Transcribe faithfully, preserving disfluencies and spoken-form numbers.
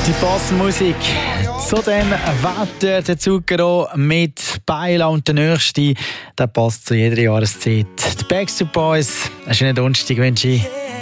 Die Passmusik. Zudem wird der Zucchero mit Beila und der nächste, der passt zu jeder Jahreszeit. Die Backstreet Boys, einen schönen Donnerstag wünsche ich.